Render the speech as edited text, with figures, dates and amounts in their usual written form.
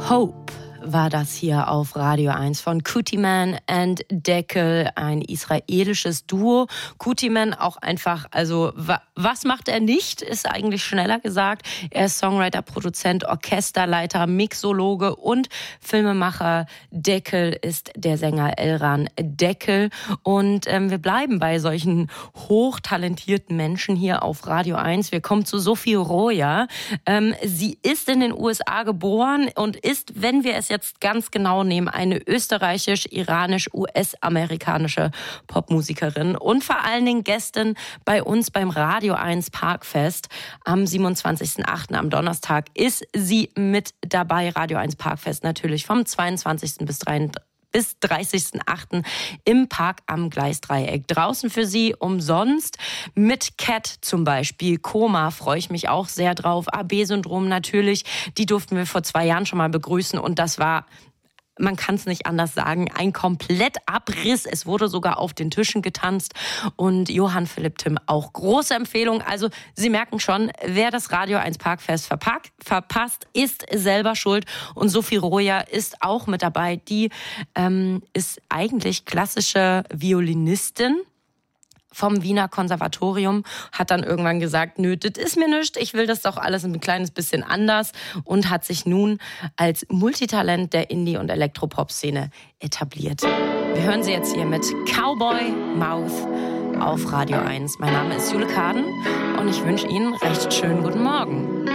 Hope war das hier auf Radio 1 von Kutiman and Deckel, ein israelisches Duo. Kutiman auch einfach, also was macht er nicht, ist eigentlich schneller gesagt. Er ist Songwriter, Produzent, Orchesterleiter, Mixologe und Filmemacher. Deckel ist der Sänger Elran Deckel. Und wir bleiben bei solchen hochtalentierten Menschen hier auf Radio 1. Wir kommen zu Sophie Roya. Sie ist in den USA geboren und ist, wenn wir es jetzt ganz genau nehmen, eine österreichisch-iranisch-US-amerikanische Popmusikerin und vor allen Dingen Gästin bei uns beim Radio 1 Parkfest. Am 27.08. am Donnerstag ist sie mit dabei. Radio 1 Parkfest natürlich vom 22. bis 30.08. im Park am Gleisdreieck. Draußen für Sie umsonst mit Cat zum Beispiel. Koma freue ich mich auch sehr drauf. AB-Syndrom natürlich. Die durften wir vor 2 Jahren schon mal begrüßen und das war, man kann es nicht anders sagen, ein Komplettabriss. Es wurde sogar auf den Tischen getanzt. Und Johann Philipp Timm auch große Empfehlung. Also Sie merken schon, wer das Radio 1 Parkfest verpasst, ist selber schuld. Und Sophie Roya ist auch mit dabei. Die ist eigentlich klassische Violinistin vom Wiener Konservatorium, hat dann irgendwann gesagt, nö, das ist mir nichts, ich will das doch alles ein kleines bisschen anders und hat sich nun als Multitalent der Indie- und Elektropop-Szene etabliert. Wir hören sie jetzt hier mit Cowboy Mouth auf Radio 1. Mein Name ist Jule Kaden und ich wünsche Ihnen recht schönen guten Morgen.